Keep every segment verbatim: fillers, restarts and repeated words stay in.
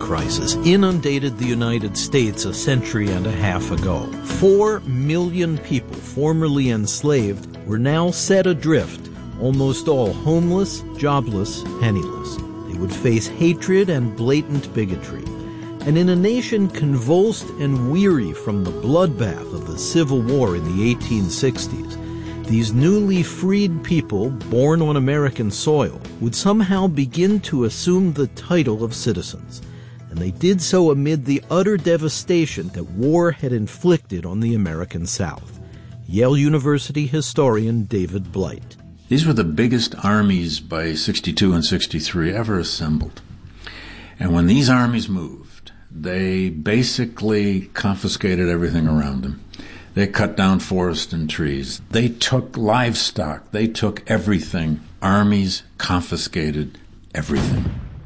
crisis inundated the United States a century and a half ago. Four million people formerly enslaved were now set adrift, almost all homeless, jobless, penniless. They would face hatred and blatant bigotry. And in a nation convulsed and weary from the bloodbath of the Civil War in the eighteen sixties, these newly freed people, born on American soil, would somehow begin to assume the title of citizens. And they did so amid the utter devastation that war had inflicted on the American South. Yale University historian David Blight. These were the biggest armies by sixty-two and sixty-three ever assembled. And when these armies moved, they basically confiscated everything around them. They cut down forest and trees. They took livestock. They took everything. Armies confiscated everything.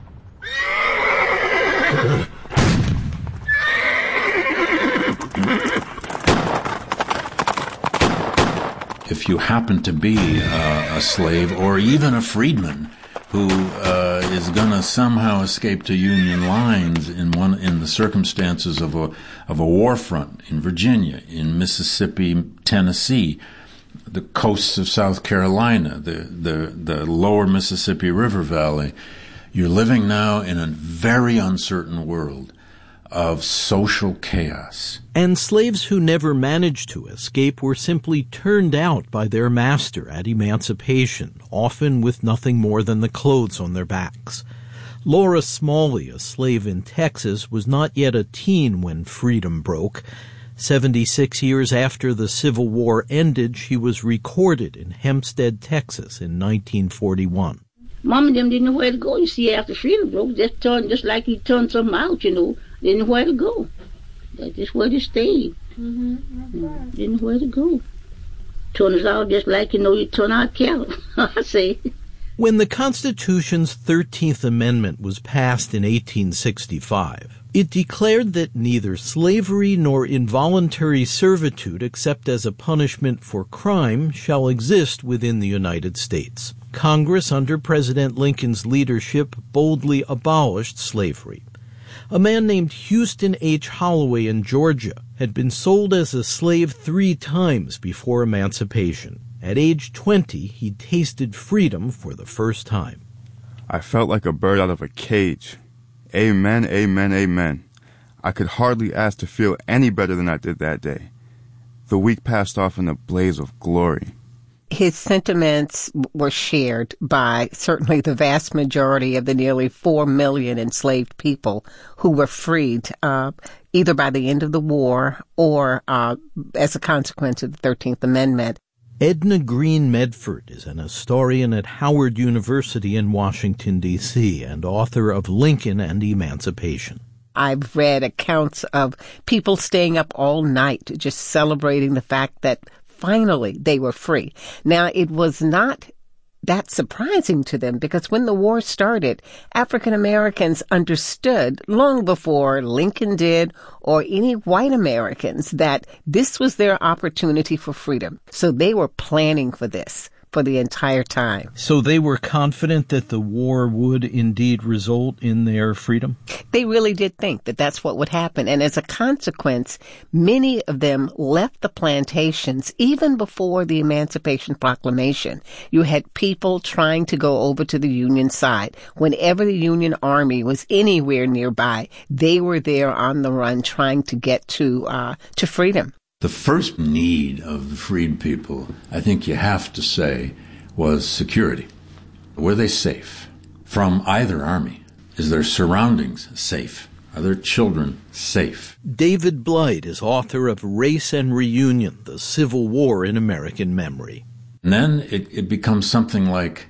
If you happen to be uh, a slave or even a freedman who uh, is going to somehow escape to Union lines in one in the circumstances of a of a war front in Virginia, in Mississippi, Tennessee, the coasts of South Carolina, the the the lower Mississippi River Valley, you're living now in a very uncertain world of social chaos. And slaves who never managed to escape were simply turned out by their master at emancipation, often with nothing more than the clothes on their backs. Laura Smalley, a slave in Texas, was not yet a teen when freedom broke. Seventy-six years after the Civil War ended, she was recorded in Hempstead, Texas in nineteen forty-one. Mom and them didn't know where to go, you see, after freedom broke. Just turned, just like he turned something out, you know. Didn't know where to go. That's just where they stayed. Mm-hmm. That's right. Didn't know where to go. Turned us out just like, you know, you turn out cattle, I say. When the Constitution's thirteenth Amendment was passed in eighteen sixty-five, it declared that neither slavery nor involuntary servitude, except as a punishment for crime, shall exist within the United States. Congress, under President Lincoln's leadership, boldly abolished slavery. A man named Houston H. Holloway in Georgia had been sold as a slave three times before emancipation. At age twenty, he tasted freedom for the first time. I felt like a bird out of a cage. Amen, amen, amen. I could hardly ask to feel any better than I did that day. The week passed off in a blaze of glory. His sentiments were shared by certainly the vast majority of the nearly four million enslaved people who were freed uh, either by the end of the war or uh, as a consequence of the thirteenth Amendment. Edna Green Medford is an historian at Howard University in Washington, D C and author of Lincoln and Emancipation. I've read accounts of people staying up all night just celebrating the fact that finally they were free. Now, it was not that surprising to them because when the war started, African Americans understood long before Lincoln did or any white Americans that this was their opportunity for freedom. So they were planning for this for the entire time. So they were confident that the war would indeed result in their freedom? They really did think that that's what would happen. And as a consequence, many of them left the plantations even before the Emancipation Proclamation. You had people trying to go over to the Union side. Whenever the Union Army was anywhere nearby, they were there on the run trying to get to uh, to freedom. The first need of the freed people, I think you have to say, was security. Were they safe from either army? Is their surroundings safe? Are their children safe? David Blight is author of Race and Reunion, The Civil War in American Memory. And then it, it becomes something like,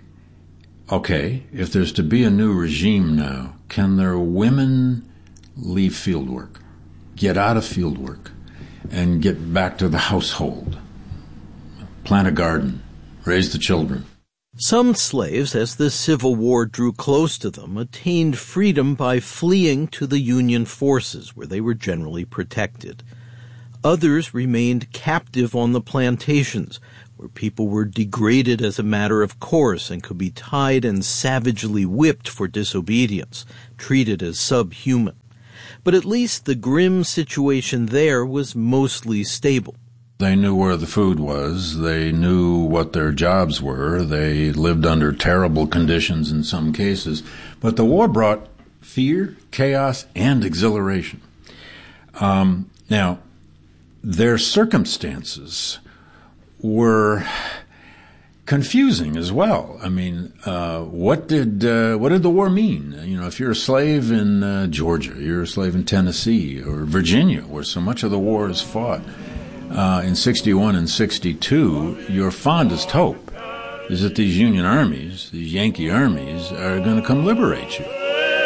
okay, if there's to be a new regime now, can their women leave field work, get out of field work, and get back to the household, plant a garden, raise the children? Some slaves, as the Civil War drew close to them, attained freedom by fleeing to the Union forces, where they were generally protected. Others remained captive on the plantations, where people were degraded as a matter of course and could be tied and savagely whipped for disobedience, treated as subhuman. But at least the grim situation there was mostly stable. They knew where the food was. They knew what their jobs were. They lived under terrible conditions in some cases. But the war brought fear, chaos, and exhilaration. Um, now, their circumstances were confusing as well. I mean, uh, what did uh, what did the war mean? You know, if you're a slave in uh, Georgia, you're a slave in Tennessee or Virginia, where so much of the war is fought, uh, in sixty-one and sixty-two, your fondest hope is that these Union armies, these Yankee armies, are going to come liberate you.